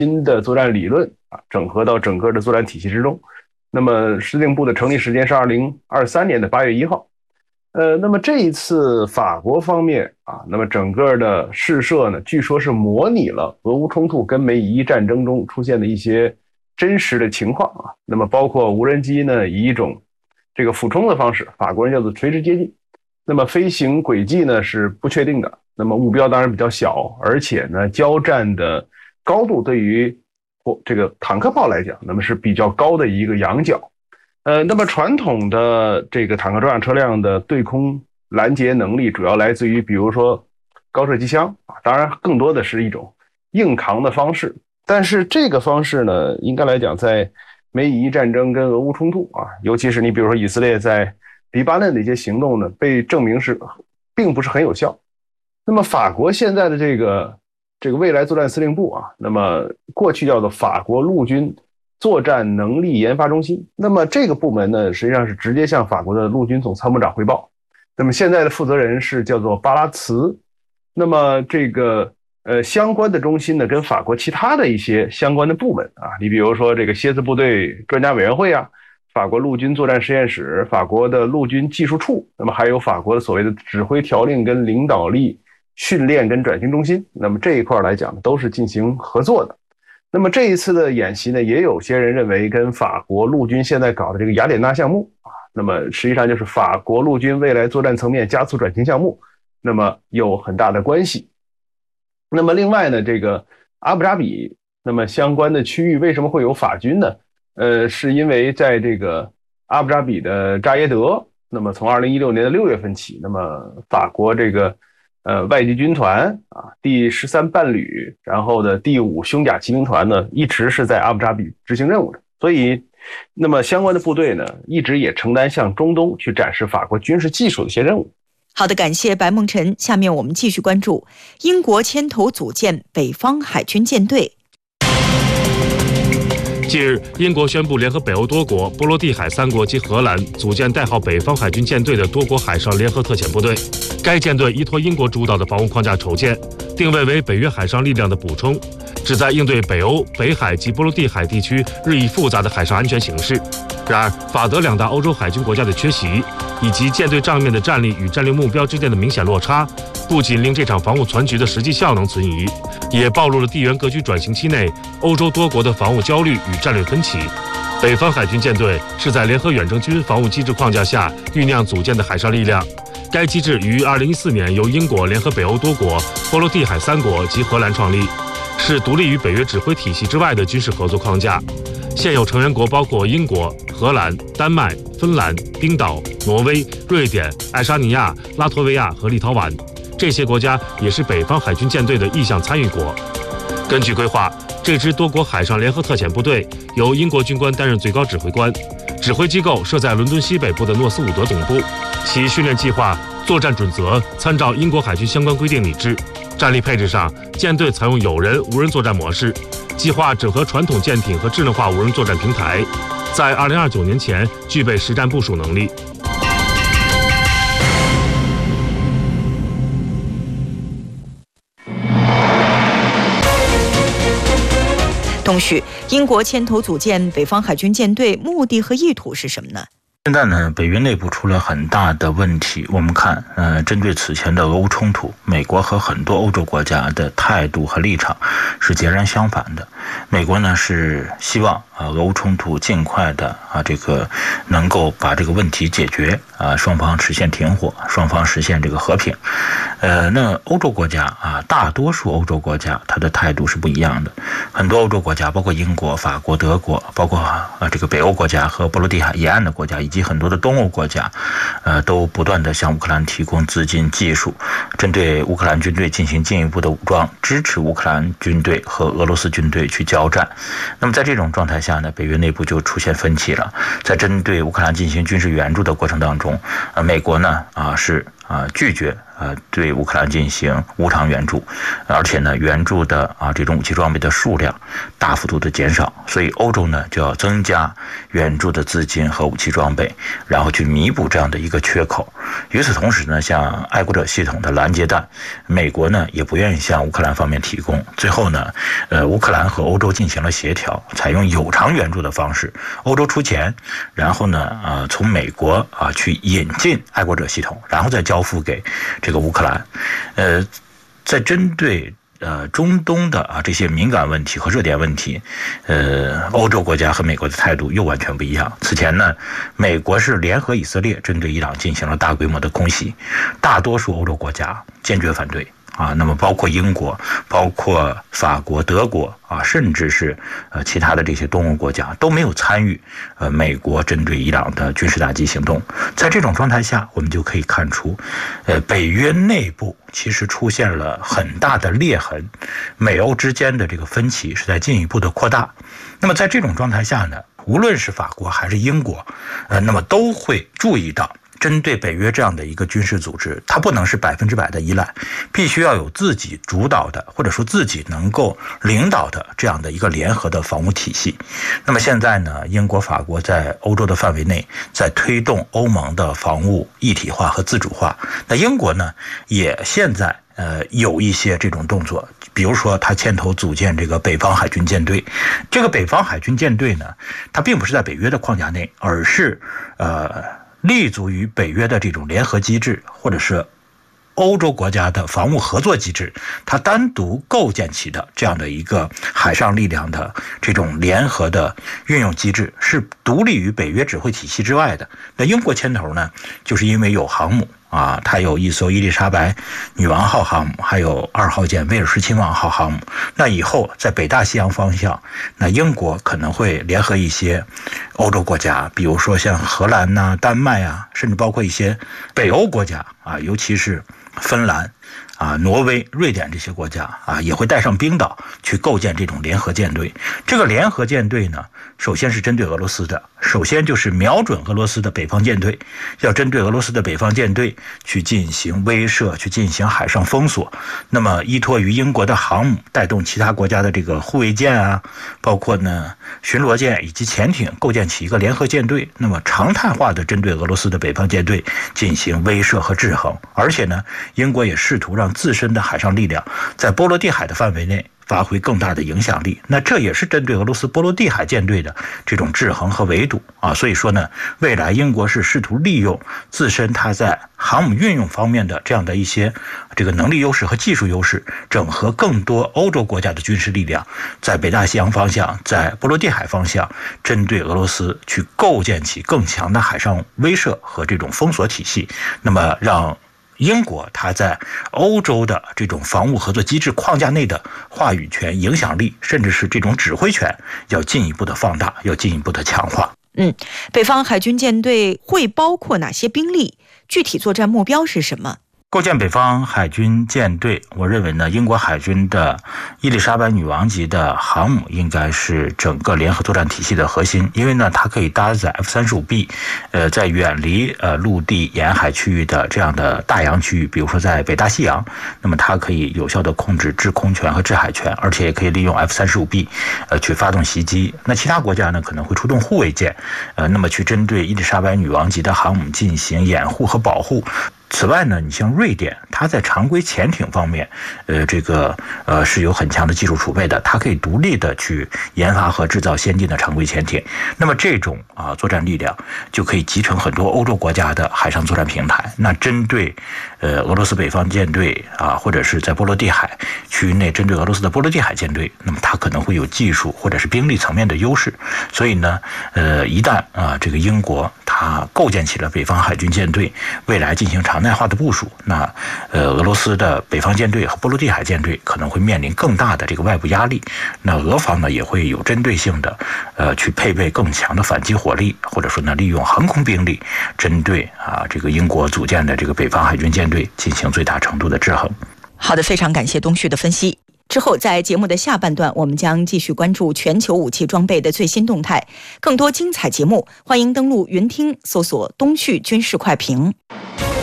新的作战理论整合到整个的作战体系之中。那么司令部的成立时间是2023年的8月1号。那么这一次法国方面那么整个的试射呢，据说是模拟了俄乌冲突跟美以伊战争中出现的一些真实的情况那么包括无人机呢以一种这个俯冲的方式，法国人叫做垂直接近。那么飞行轨迹呢是不确定的，那么目标当然比较小，而且呢交战的高度对于这个坦克炮来讲，那么是比较高的一个仰角。那么传统的这个坦克装甲车辆的对空拦截能力主要来自于比如说高射机枪当然更多的是一种硬扛的方式。但是这个方式呢，应该来讲在美以伊战争跟俄乌冲突尤其是你比如说以色列在黎巴嫩的一些行动呢，被证明是并不是很有效。那么法国现在的这个未来作战司令部那么过去叫做法国陆军作战能力研发中心，那么这个部门呢，实际上是直接向法国的陆军总参谋长汇报。那么现在的负责人是叫做巴拉茨。那么这个相关的中心呢，跟法国其他的一些相关的部门你比如说这个蝎子部队专家委员会法国陆军作战实验室、法国的陆军技术处，那么还有法国的所谓的指挥条令跟领导力训练跟转型中心，那么这一块来讲都是进行合作的。那么这一次的演习呢，也有些人认为跟法国陆军现在搞的这个雅典娜项目那么实际上就是法国陆军未来作战层面加速转型项目，那么有很大的关系。那么另外呢，这个阿布扎比那么相关的区域为什么会有法军呢？是因为在这个阿布扎比的扎耶德，那么从2016年的6月份起，那么法国这个外籍军团第13伴旅，然后的第5胸甲骑兵团呢，一直是在阿布扎比执行任务的。所以那么相关的部队呢，一直也承担向中东去展示法国军事技术的一些任务。 好的，感谢白梦辰。下面我们继续关注英国牵头组建北方海军舰队。 近日，英国宣布联合北欧多国、波罗的海3国及荷兰组建代号北方海军舰队的多国海上联合特遣部队。该舰队依托英国主导的防务框架筹建，定位为北约海上力量的补充，旨在应对北欧、北海及波罗的海地区日益复杂的海上安全形势。然而，法德2大欧洲海军国家的缺席，以及舰队账面的战力与战略目标之间的明显落差，不仅令这场防务全局的实际效能存疑，也暴露了地缘格局转型期内欧洲多国的防务焦虑与战略分歧。北方海军舰队是在联合远征军防务机制框架下酝酿组建的海上力量。该机制于2014年由英国联合北欧多国、波罗的海3国及荷兰创立，是独立于北约指挥体系之外的军事合作框架。现有成员国包括英国、荷兰、丹麦、芬兰、冰岛、挪威、瑞典、爱沙尼亚、拉脱维亚和立陶宛，这些国家也是北方海军舰队的意向参与国。根据规划，这支多国海上联合特遣部队由英国军官担任最高指挥官，指挥机构设在伦敦西北部的诺斯伍德总部，其训练计划、作战准则参照英国海军相关规定拟制。战力配置上，舰队采用有人无人作战模式，计划整合传统舰艇和智能化无人作战平台，在2029年前具备实战部署能力。 东旭，英国牵头组建北方海军舰队，目的和意图是什么呢？ 现在呢，北约内部出了很大的问题。我们看，针对此前的俄乌冲突，美国和很多欧洲国家的态度和立场是截然相反的。美国呢是希望俄乌冲突尽快的能够把这个问题解决双方实现停火，双方实现这个和平。那欧洲国家大多数欧洲国家它的态度是不一样的。很多欧洲国家，包括英国、法国、德国，包括这个北欧国家和波罗的海沿岸的国家，以及很多的东欧国家，都不断的向乌克兰提供资金、技术，针对乌克兰军队进行进一步的武装，支持乌克兰军队和俄罗斯军队去交战。那么在这种状态下呢，北约内部就出现分歧了。在针对乌克兰进行军事援助的过程当中，美国呢是拒绝对乌克兰进行无偿援助，而且呢援助的这种武器装备的数量大幅度的减少，所以欧洲呢就要增加援助的资金和武器装备，然后去弥补这样的一个缺口。与此同时呢，像爱国者系统的拦截弹，美国呢也不愿意向乌克兰方面提供。最后呢，乌克兰和欧洲进行了协调，采用有偿援助的方式，欧洲出钱，然后呢从美国去引进爱国者系统，然后再交付给这个乌克兰。在针对中东的这些敏感问题和热点问题，欧洲国家和美国的态度又完全不一样。此前呢，美国是联合以色列针对伊朗进行了大规模的空袭，大多数欧洲国家坚决反对。那么包括英国、包括法国、德国甚至是其他的这些东欧国家都没有参与美国针对伊朗的军事打击行动。在这种状态下，我们就可以看出，北约内部其实出现了很大的裂痕，美欧之间的这个分歧是在进一步的扩大。那么在这种状态下呢，无论是法国还是英国，那么都会注意到，针对北约这样的一个军事组织，它不能是100%的依赖，必须要有自己主导的，或者说自己能够领导的这样的一个联合的防务体系。那么现在呢，英国、法国在欧洲的范围内在推动欧盟的防务一体化和自主化。那英国呢，也现在有一些这种动作，比如说他牵头组建这个北方海军舰队。这个北方海军舰队呢，它并不是在北约的框架内，而是立足于北约的这种联合机制，或者是欧洲国家的防务合作机制，它单独构建起的这样的一个海上力量的这种联合的运用机制，是独立于北约指挥体系之外的。那英国牵头呢，就是因为有航母它有一艘伊丽莎白女王号航母，还有2号舰威尔士亲王号航母。那以后在北大西洋方向，那英国可能会联合一些欧洲国家，比如说像荷兰呐、丹麦甚至包括一些北欧国家尤其是芬兰挪威、瑞典这些国家也会带上冰岛去构建这种联合舰队。这个联合舰队呢，首先是针对俄罗斯的，首先就是瞄准俄罗斯的北方舰队，要针对俄罗斯的北方舰队去进行威慑，去进行海上封锁。那么依托于英国的航母，带动其他国家的这个护卫舰包括呢巡逻舰以及潜艇，构建起一个联合舰队，那么常态化的针对俄罗斯的北方舰队进行威慑和制衡。而且呢，英国也试图让自身的海上力量在波罗的海的范围内发挥更大的影响力，那这也是针对俄罗斯波罗的海舰队的这种制衡和围堵所以说呢，未来英国是试图利用自身它在航母运用方面的这样的一些这个能力优势和技术优势，整合更多欧洲国家的军事力量，在北大西洋方向，在波罗的海方向，针对俄罗斯去构建起更强的海上威慑和这种封锁体系，那么让英国它在欧洲的这种防务合作机制框架内的话语权、影响力，甚至是这种指挥权，要进一步的放大，要进一步的强化。 北方海军舰队会包括哪些兵力？具体作战目标是什么？ 构建北方海军舰队，我认为呢，英国海军的伊丽莎白女王级的航母应该是整个联合作战体系的核心，因为呢，它可以搭载 F-35B，在远离陆地沿海区域的这样的大洋区域，比如说在北大西洋，那么它可以有效的控制制空权和制海权，而且也可以利用 F-35B 去发动袭击。那其他国家呢，可能会出动护卫舰，那么去针对伊丽莎白女王级的航母进行掩护和保护。此外呢，你像瑞典，它在常规潜艇方面，是有很强的技术储备的，它可以独立的去研发和制造先进的常规潜艇。那么这种作战力量就可以集成很多欧洲国家的海上作战平台。那针对俄罗斯北方舰队或者是在波罗的海区域内针对俄罗斯的波罗的海舰队，那么它可能会有技术或者是兵力层面的优势。所以呢，一旦这个英国它构建起了北方海军舰队，未来进行常态化的部署，那俄罗斯的北方舰队和波罗的海舰队可能会面临更大的这个外部压力。那俄方呢也会有针对性的去配备更强的反击火力，或者说呢利用航空兵力针对这个英国组建的这个北方海军舰队进行最大程度的制衡。 好的，非常感谢东旭的分析。之后在节目的下半段，我们将继续关注全球武器装备的最新动态。更多精彩节目，欢迎登录云听搜索东旭军事快评。